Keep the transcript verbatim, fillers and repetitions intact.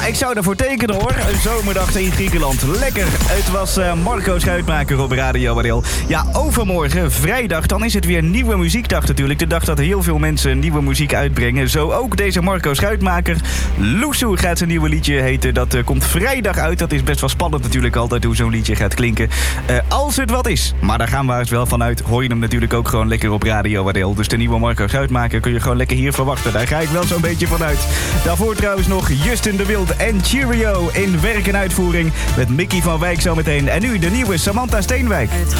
ik zou ervoor tekenen hoor. Een zomerdag in Griekenland. Lekker. Het was uh, Marco Schuitmaker op Radio Waardeel. Ja, overmorgen, vrijdag, dan is het weer nieuwe muziekdag natuurlijk. De dag dat heel veel mensen nieuwe muziek uitbrengen. Zo ook deze Marco Schuitmaker. Loesoe gaat zijn nieuwe liedje heten. Dat uh, komt vrijdag uit. Dat is best wel spannend natuurlijk altijd hoe zo'n liedje gaat klinken. Uh, als het wat is. Maar daar gaan we het wel vanuit. Hoor je hem natuurlijk ook gewoon lekker op Radio Waardeel. Dus de nieuwe Marco Schuitmaker kun je gewoon lekker hier verwachten. Daar ga ik wel zo'n beetje vanuit. Daarvoor trouwens nog Justin de Wild en Cheerio in werk en uitvoering. Met Mickey van Wijk zometeen. En nu de nieuwe Samantha Steenwijk.